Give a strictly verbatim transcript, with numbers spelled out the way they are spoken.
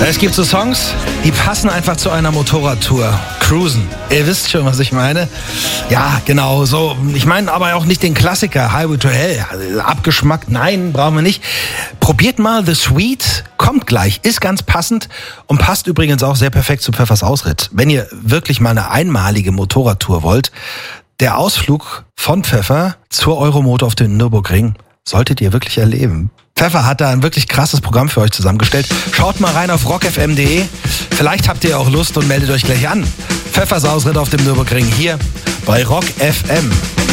Es gibt so Songs, die passen einfach zu einer Motorradtour. Cruisen. Ihr wisst schon, was ich meine. Ja, genau so. Ich meine aber auch nicht den Klassiker Highway to Hell. Abgeschmackt, nein, brauchen wir nicht. Probiert mal The Sweet. Kommt gleich. Ist ganz passend und passt übrigens auch sehr perfekt zu Pfeffers Ausritt. Wenn ihr wirklich mal eine einmalige Motorradtour wollt, der Ausflug von Pfeffer zur Euromotor auf den Nürburgring solltet ihr wirklich erleben. Pfeffer hat da ein wirklich krasses Programm für euch zusammengestellt. Schaut mal rein auf rock f m punkt de. Vielleicht habt ihr auch Lust und meldet euch gleich an. Pfeffers Ausritt auf dem Nürburgring hier bei Rock F M.